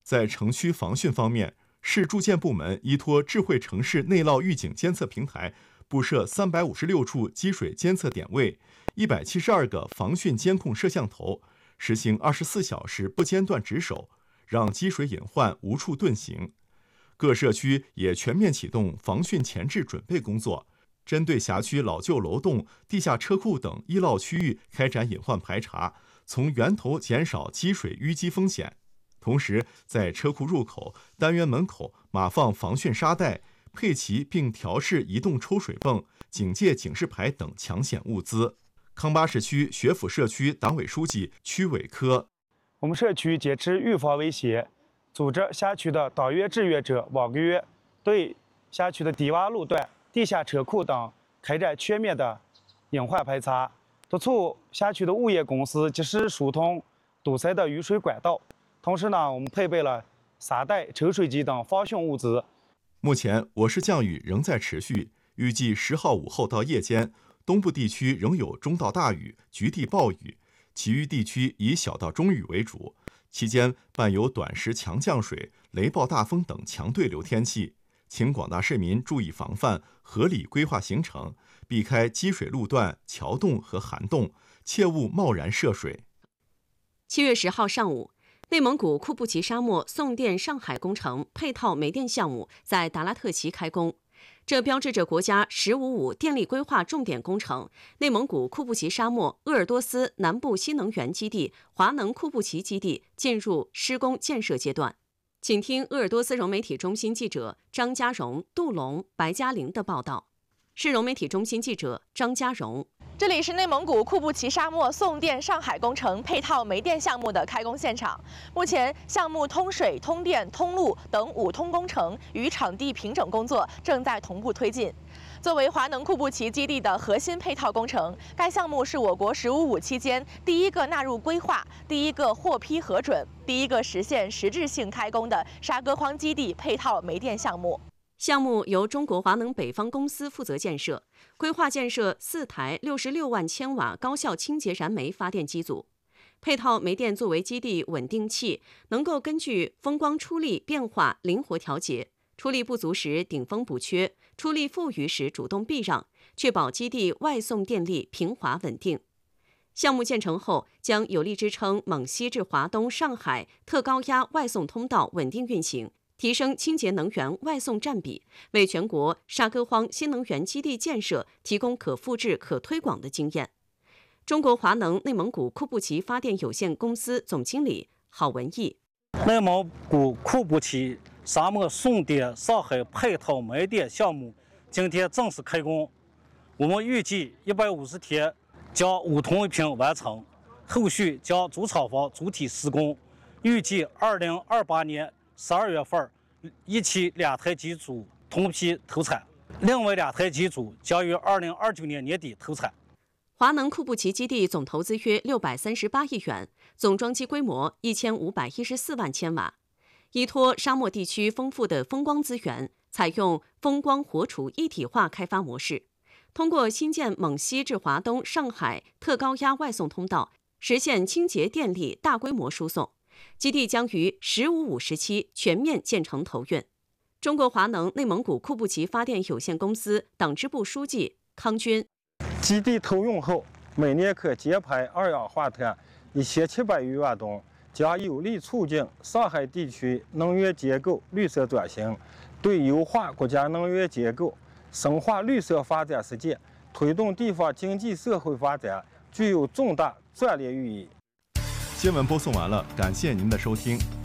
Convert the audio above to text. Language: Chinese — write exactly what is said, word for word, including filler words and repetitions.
在城区防汛方面，市住建部门依托智慧城市内涝预警监测平台，布设三百五十六处积水监测点位，一百七十二个防汛监控摄像头，实行二十四小时不间断值守，让积水隐患无处遁形。各社区也全面启动防汛前置准备工作，针对辖区老旧楼栋、地下车库等易涝区域开展隐患排查，从源头减少积水淤积风险。同时，在车库入口、单元门口码放防汛沙袋，配齐并调试移动抽水泵、警戒警示牌等抢险物资。康巴市区学府社区党委书记屈伟科： 我们社区坚持预防威胁，组织辖区的当月志愿者网个月，对辖区的低洼路段、地下车库等开展全面的隐患排查，督促辖区的物业公司及时疏通堵塞的雨水管道。同时呢，我们配备了沙袋、抽水机等防汛物资。 目前，我市降雨仍在持续，预计十号午后到夜间，东部地区仍有中到大雨、局地暴雨，其余地区以小到中雨为主。期间伴有短时强降水、雷暴大风等强对流天气，请广大市民注意防范，合理规划行程，避开积水路段、桥洞和涵洞，切勿贸然涉水。 七月十号上午，内蒙古库布齐沙漠送电上海工程配套煤电项目在达拉特旗开工，这标志着国家“十五五”电力规划重点工程内蒙古库布齐沙漠鄂尔多斯南部新能源基地华能库布齐基地进入施工建设阶段。请听鄂尔多斯融媒体中心记者张家荣、杜龙、白嘉玲的报道。市融媒体中心记者张家荣。 这里是内蒙古库布齐沙漠送电上海工程配套煤电项目的开工现场。目前，项目通水、通电、通路等五通工程与场地平整工作正在同步推进。作为华能库布齐基地的核心配套工程，该项目是我国“十五五”期间第一个纳入规划、第一个获批核准、第一个实现实质性开工的沙戈荒基地配套煤电项目。 项目由中国华能北方公司负责建设，规划建设四台六十六万千瓦高效清洁燃煤发电机组。配套煤电作为基地稳定器，能够根据风光出力变化灵活调节，出力不足时顶风补缺，出力富余时主动避让，确保基地外送电力平滑稳定。项目建成后，将有力支撑蒙西至华东、上海特高压外送通道稳定运行，提升清洁能源外送占比，为全国沙戈荒新能源基地建设提供可复制、可推广的经验。中国华能内蒙古库布齐发电有限公司总经理郝文义： 内蒙古库布齐沙漠送电上海配套煤电项目今天正式开工，我们预计一百五十天将五通一平完成，后续将主厂房主体施工，预计二零二八年十二月份，一期两台机组同批投产，另外两台机组将于二零二九年年底投产。 华能库布齐基地总投资约六百三十八亿元，总装机规模一千五百一十四万千瓦。依托沙漠地区丰富的风光资源，采用风光活储一体化开发模式，通过新建蒙西至华东、上海特高压外送通道，实现清洁电力大规模输送。基地将于“十五五”时期全面建成投运。中国华能内蒙古库布齐发电有限公司党支部书记康军： 基地投用后，每年可减排二氧化碳一千七百余万吨，将有力促进上海地区能源结构绿色转型，对优化国家能源结构、深化绿色发展实践、推动地方经济社会发展具有重大战略意义。 新闻播送完了，感谢您的收听。